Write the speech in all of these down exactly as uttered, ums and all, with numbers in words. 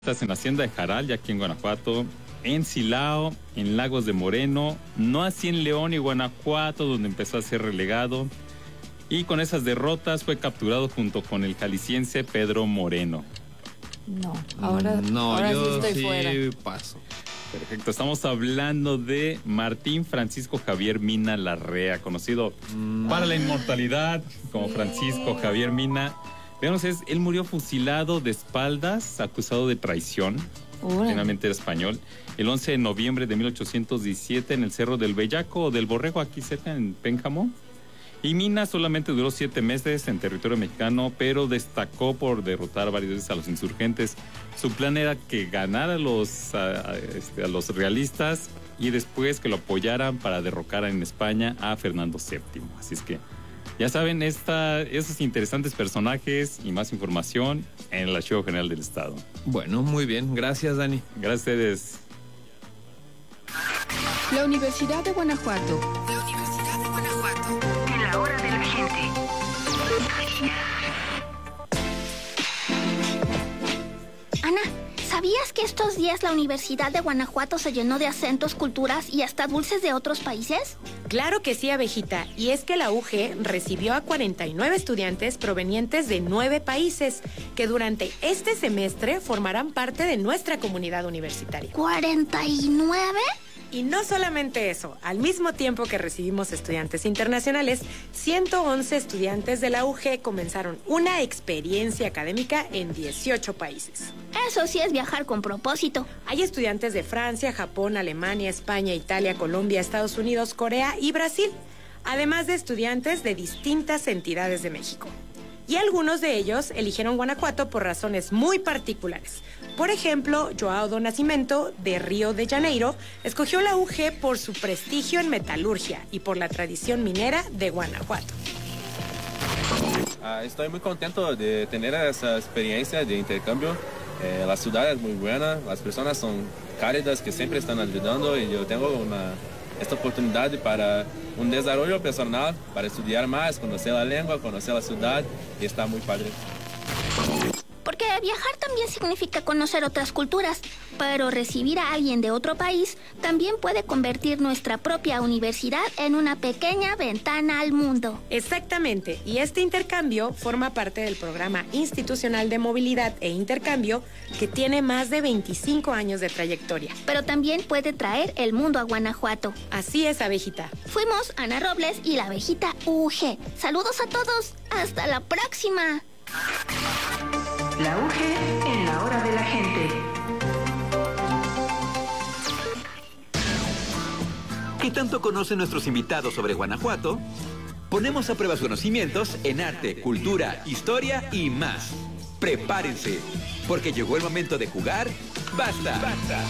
Estás en la hacienda de Jaral, ya aquí en Guanajuato, en Silao, en Lagos de Moreno, no así en León y Guanajuato, donde empezó a ser relegado. Y con esas derrotas fue capturado junto con el jalisciense Pedro Moreno. No, ahora, no, ahora yo sí estoy sí fuera. paso. Perfecto, estamos hablando de Martín Francisco Javier Mina Larrea, conocido mm. para la inmortalidad como Francisco Javier Mina. Veamos, es, él murió fusilado de espaldas, acusado de traición. Ura. Finalmente era español. El once de noviembre de mil ochocientos diecisiete en el Cerro del Bellaco o del Borrego, aquí cerca en Pénjamo. Y Mina solamente duró siete meses en territorio mexicano, pero destacó por derrotar varias veces a los insurgentes. Su plan era que ganara a los, a, a, este, a los realistas y después que lo apoyaran para derrocar en España a Fernando séptimo. Así es que ya saben, esta, esos interesantes personajes y más información en el Archivo General del Estado. Bueno, muy bien. Gracias, Dani. Gracias a ustedes. La Universidad de Guanajuato. La Universidad de Guanajuato. En la hora de la gente. Ana, ¿sabías que estos días la Universidad de Guanajuato se llenó de acentos, culturas y hasta dulces de otros países? Claro que sí, abejita, y es que la U G recibió a cuarenta y nueve estudiantes provenientes de nueve países que durante este semestre formarán parte de nuestra comunidad universitaria. ¿cuarenta y nueve? Y no solamente eso, al mismo tiempo que recibimos estudiantes internacionales, ciento once estudiantes de la U G comenzaron una experiencia académica en dieciocho países. Eso sí es viajar con propósito. Hay estudiantes de Francia, Japón, Alemania, España, Italia, Colombia, Estados Unidos, Corea y Brasil, además de estudiantes de distintas entidades de México. Y algunos de ellos eligieron Guanajuato por razones muy particulares. Por ejemplo, Joao do Nascimento, de Río de Janeiro, escogió la U G por su prestigio en metalurgia y por la tradición minera de Guanajuato. Uh, estoy muy contento de tener esa experiencia de intercambio. Eh, la ciudad es muy buena, las personas son cálidas que siempre están ayudando y yo tengo una, esta oportunidad para un desarrollo personal, para estudiar más, conocer la lengua, conocer la ciudad y está muy padre. Porque viajar también significa conocer otras culturas, pero recibir a alguien de otro país también puede convertir nuestra propia universidad en una pequeña ventana al mundo. Exactamente, y este intercambio forma parte del programa institucional de movilidad e intercambio que tiene más de veinticinco años de trayectoria. Pero también puede traer el mundo a Guanajuato. Así es, abejita. Fuimos Ana Robles y la abejita U G. Saludos a todos. Hasta la próxima. La U G en la hora de la gente. ¿Qué tanto conocen nuestros invitados sobre Guanajuato? Ponemos a prueba sus conocimientos en arte, cultura, historia y más. Prepárense, porque llegó el momento de jugar. ¡Basta! ¡Basta!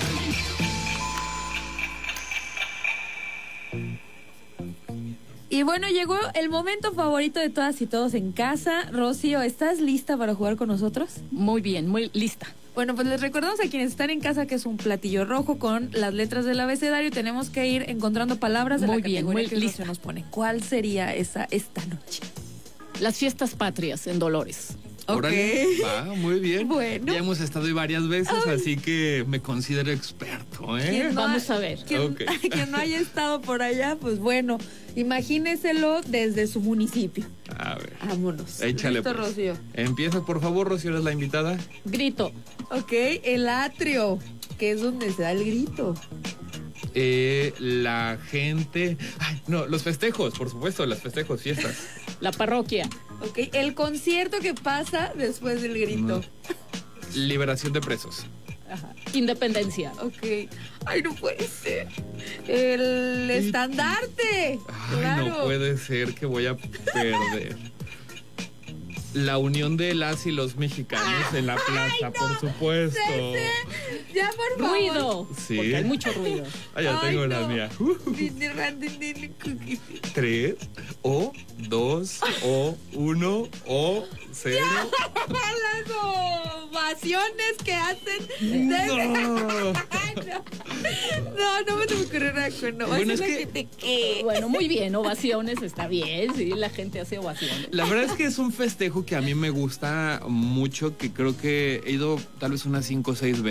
Y bueno, llegó el momento favorito de todas y todos en casa. Rocío, ¿estás lista para jugar con nosotros? Muy bien, muy lista. Bueno, pues les recordamos a quienes están en casa que es un platillo rojo con las letras del abecedario. Tenemos que ir encontrando palabras de muy la bien, categoría muy que lista. nos pone. ¿Cuál sería esa esta noche? Las fiestas patrias en Dolores. Órale, va, muy bien. Bueno. Ya hemos estado ahí varias veces, Ay. así que me considero experto, ¿eh? No Vamos ha, a ver. Quien, okay. quien no haya estado por allá, pues bueno, imagíneselo desde su municipio. A ver. Vámonos. Échale, ¿Listo, pues. Rocío? Empieza, por favor, Rocío, eres la invitada. Grito. Ok, el atrio, que es donde se da el grito. Eh, la gente... Ay, no, los festejos, por supuesto, los festejos, fiestas. La parroquia. Ok, el concierto que pasa después del grito. No. Liberación de presos. Ajá. Independencia. Ok. Ay, no puede ser. El estandarte. Ay, claro. no puede ser que voy a perder. La unión de las y los mexicanos en la plaza, Ay, no. por supuesto. Sí, ya, por favor. Ruido. Sí. Porque hay mucho ruido. Ah, ya Ay, tengo no. la mía. Uh, uh, uh. Tres, o, dos, o, uno, o, cero. Las ovaciones que hacen. No. Ay, No, no me te ocurrió nada con no. Bueno, Bueno, es la que- gente que... Bueno, muy bien, ovaciones, está bien, sí, la gente hace ovaciones. La verdad es que es un festejo que a mí me gusta mucho, que creo que he ido tal vez unas cinco o seis veces.